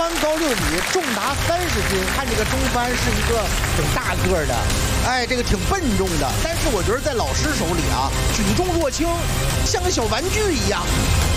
帆高6米，重达30斤。看这个中帆是一个挺大个儿的，哎，这个挺笨重的。但是我觉得在老师手里啊，举重若轻，像个小玩具一样。